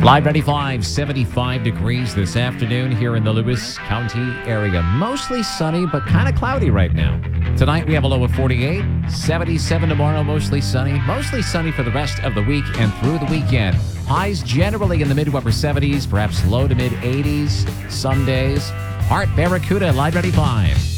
Live 95, 75 degrees this afternoon here in the Lewis County area. Mostly sunny, but kind of cloudy right now. Tonight we have a low of 48, 77 tomorrow, mostly sunny for the rest of the week and through the weekend. Highs generally in the mid to upper 70s, perhaps low to mid 80s some days. Hart Barracuda, Live 95.